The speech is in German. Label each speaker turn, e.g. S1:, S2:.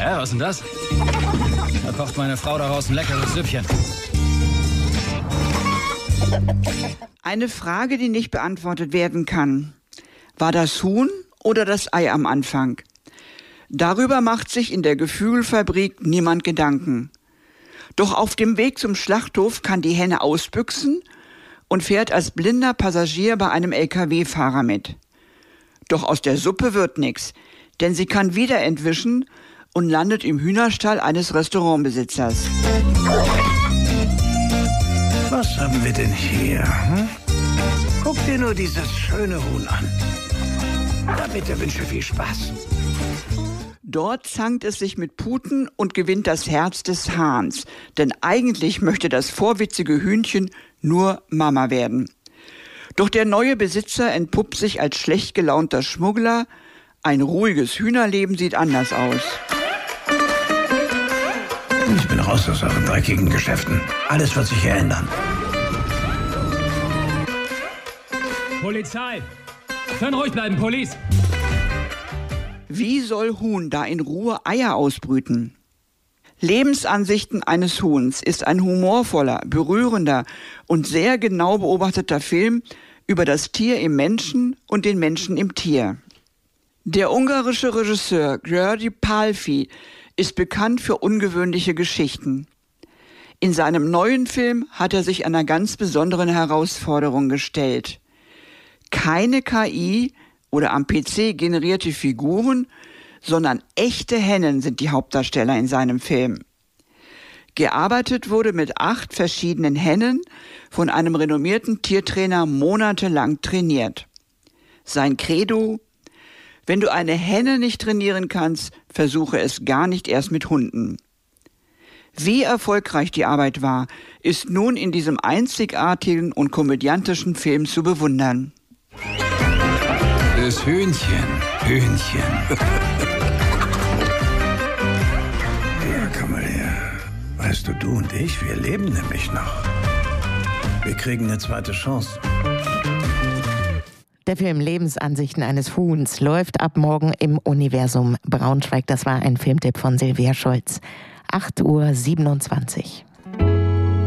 S1: Was ist denn das? Da kocht meine Frau daraus ein leckeres Süppchen.
S2: Eine Frage, die nicht beantwortet werden kann. War das Huhn oder das Ei am Anfang? Darüber macht sich in der Geflügelfabrik niemand Gedanken. Doch auf dem Weg zum Schlachthof kann die Henne ausbüchsen und fährt als blinder Passagier bei einem LKW-Fahrer mit. Doch aus der Suppe wird nichts, denn sie kann wieder entwischen und landet im Hühnerstall eines Restaurantbesitzers.
S3: Was haben wir denn hier? Guck dir nur dieses schöne Huhn an. Na bitte, wünsche viel Spaß.
S2: Dort zankt es sich mit Puten und gewinnt das Herz des Hahns. Denn eigentlich möchte das vorwitzige Hühnchen nur Mama werden. Doch der neue Besitzer entpuppt sich als schlecht gelaunter Schmuggler. Ein ruhiges Hühnerleben sieht anders aus.
S3: Ich bin raus aus euren dreckigen Geschäften. Alles wird sich hier ändern.
S1: Polizei! Können ruhig bleiben, Police!
S2: Wie soll Huhn da in Ruhe Eier ausbrüten? Lebensansichten eines Huhns ist ein humorvoller, berührender und sehr genau beobachteter Film über das Tier im Menschen und den Menschen im Tier. Der ungarische Regisseur György Pálffy ist bekannt für ungewöhnliche Geschichten. In seinem neuen Film hat er sich einer ganz besonderen Herausforderung gestellt. Keine KI oder am PC generierte Figuren, sondern echte Hennen sind die Hauptdarsteller in seinem Film. Gearbeitet wurde mit 8 verschiedenen Hennen, von einem renommierten Tiertrainer monatelang trainiert. Sein Credo: Wenn du eine Henne nicht trainieren kannst, versuche es gar nicht erst mit Hunden. Wie erfolgreich die Arbeit war, ist nun in diesem einzigartigen und komödiantischen Film zu bewundern.
S3: Das Hühnchen. Ja, komm mal her. Weißt du und ich, wir leben nämlich noch. Wir kriegen eine zweite Chance.
S4: Der Film Lebensansichten eines Huhns läuft ab morgen im Universum Braunschweig. Das war ein Filmtipp von Silvia Schulz. 8:27 Uhr.